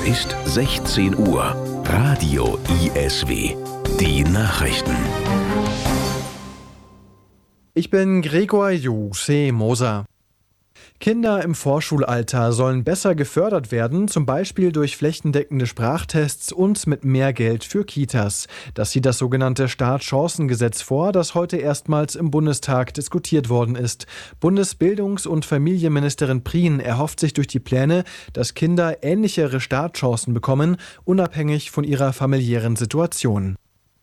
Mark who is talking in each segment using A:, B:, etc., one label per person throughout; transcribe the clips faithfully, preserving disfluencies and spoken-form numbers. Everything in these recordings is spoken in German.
A: ist sechzehn Uhr. Radio I S W. Die Nachrichten.
B: Ich bin Gregor Jose Moser. Kinder im Vorschulalter sollen besser gefördert werden, zum Beispiel durch flächendeckende Sprachtests und mit mehr Geld für Kitas. Das sieht das sogenannte Startchancengesetz vor, das heute erstmals im Bundestag diskutiert worden ist. Bundesbildungs- und Familienministerin Prien erhofft sich durch die Pläne, dass Kinder ähnlichere Startchancen bekommen, unabhängig von ihrer familiären Situation.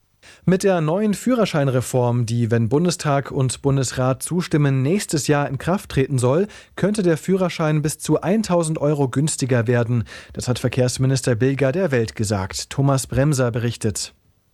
B: Mit der neuen Führerscheinreform, die, wenn Bundestag und Bundesrat zustimmen, nächstes Jahr in Kraft treten soll, könnte der Führerschein bis zu tausend Euro günstiger werden. Das hat Verkehrsminister Bilger der Welt gesagt. Thomas Bremser berichtet.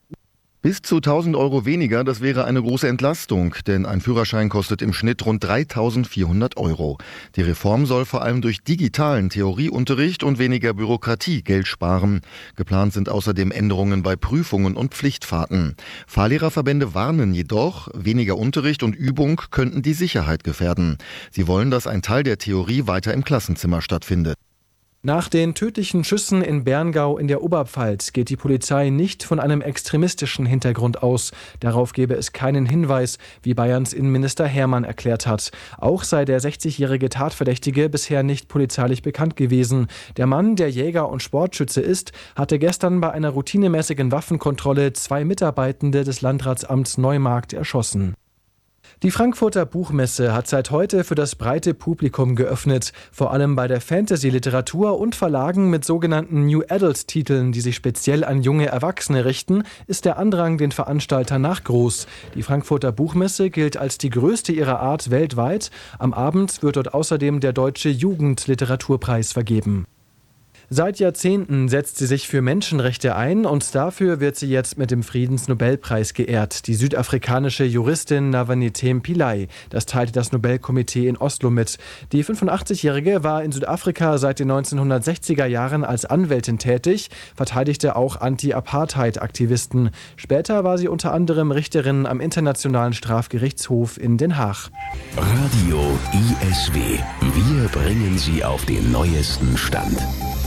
C: Bis zu tausend Euro weniger, das wäre eine große Entlastung, denn ein Führerschein kostet im Schnitt rund dreitausendvierhundert Euro. Die Reform soll vor allem durch digitalen Theorieunterricht und weniger Bürokratie Geld sparen. Geplant sind außerdem Änderungen bei Prüfungen und Pflichtfahrten. Fahrlehrerverbände warnen jedoch, weniger Unterricht und Übung könnten die Sicherheit gefährden. Sie wollen, dass ein Teil der Theorie weiter im Klassenzimmer stattfindet.
B: Nach den tödlichen Schüssen in Berngau in der Oberpfalz geht die Polizei nicht von einem extremistischen Hintergrund aus. Darauf gebe es keinen Hinweis, wie Bayerns Innenminister Hermann erklärt hat. Auch sei der sechzigjährige Tatverdächtige bisher nicht polizeilich bekannt gewesen. Der Mann, der Jäger und Sportschütze ist, hatte gestern bei einer routinemäßigen Waffenkontrolle zwei Mitarbeitende des Landratsamts Neumarkt erschossen. Die Frankfurter Buchmesse hat seit heute für das breite Publikum geöffnet. Vor allem bei der Fantasy-Literatur und Verlagen mit sogenannten New Adult-Titeln, die sich speziell an junge Erwachsene richten, ist der Andrang den Veranstaltern nach groß. Die Frankfurter Buchmesse gilt als die größte ihrer Art weltweit. Am Abend wird dort außerdem der Deutsche Jugendliteraturpreis vergeben. Seit Jahrzehnten setzt sie sich für Menschenrechte ein und dafür wird sie jetzt mit dem Friedensnobelpreis geehrt. Die südafrikanische Juristin Navanethem Pillay. Das teilte das Nobelkomitee in Oslo mit. Die fünfundachtzigjährige war in Südafrika seit den neunzehnhundertsechziger Jahren als Anwältin tätig, verteidigte auch Anti-Apartheid-Aktivisten. Später war sie unter anderem Richterin am Internationalen Strafgerichtshof in Den Haag.
A: Radio I S W. Wir bringen Sie auf den neuesten Stand.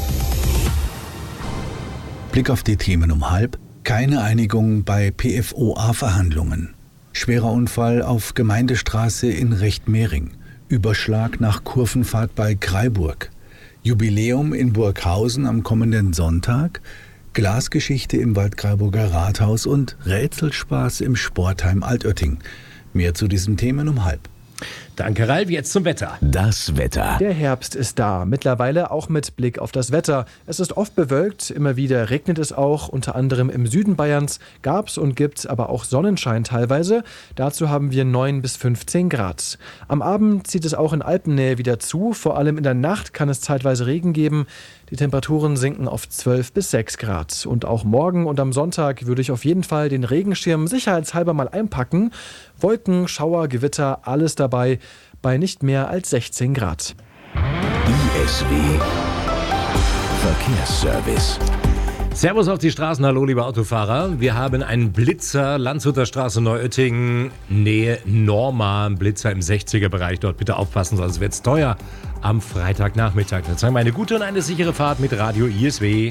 D: Blick auf die Themen um halb. Keine Einigung bei P F O A-Verhandlungen. Schwerer Unfall auf Gemeindestraße in Rechtmehring. Überschlag nach Kurvenfahrt bei Greiburg. Jubiläum in Burghausen am kommenden Sonntag. Glasgeschichte im Waldgreiburger Rathaus und Rätselspaß im Sportheim Altötting. Mehr zu diesen Themen um halb.
E: Danke, Ralf. Jetzt zum Wetter.
A: Das Wetter.
B: Der Herbst ist da, mittlerweile auch mit Blick auf das Wetter. Es ist oft bewölkt, immer wieder regnet es auch, unter anderem im Süden Bayerns gab es und gibt es aber auch Sonnenschein teilweise. Dazu haben wir neun bis fünfzehn Grad. Am Abend zieht es auch in Alpennähe wieder zu, vor allem in der Nacht kann es zeitweise Regen geben. Die Temperaturen sinken auf zwölf bis sechs Grad. Und auch morgen und am Sonntag würde ich auf jeden Fall den Regenschirm sicherheitshalber mal einpacken. Wolken, Schauer, Gewitter, alles dabei bei nicht mehr als sechzehn Grad.
A: I S W Verkehrsservice.
E: Servus auf die Straßen, hallo liebe Autofahrer. Wir haben einen Blitzer, Landshuter Straße, Neuötting, Nähe Norma, ein Blitzer im sechziger-Bereich. Dort bitte aufpassen, sonst wird's teuer am Freitagnachmittag. Dann sagen wir eine gute und eine sichere Fahrt mit Radio I S W.
A: I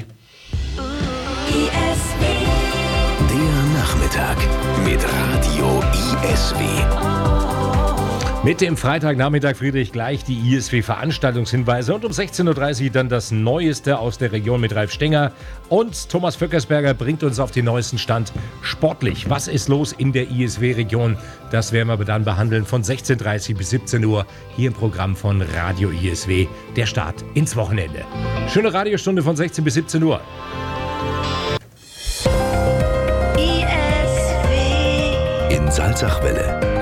A: S W. Der Nachmittag mit Radio I S W.
E: Mit dem Freitagnachmittag, Friedrich, gleich die I S W-Veranstaltungshinweise und um sechzehn Uhr dreißig dann das Neueste aus der Region mit Ralf Stenger. Und Thomas Vöckersberger bringt uns auf den neuesten Stand sportlich. Was ist los in der I S W-Region? Das werden wir dann behandeln von sechzehn Uhr dreißig bis siebzehn Uhr hier im Programm von Radio I S W. Der Start ins Wochenende. Schöne Radiostunde von sechzehn bis siebzehn Uhr.
A: In Salzachwelle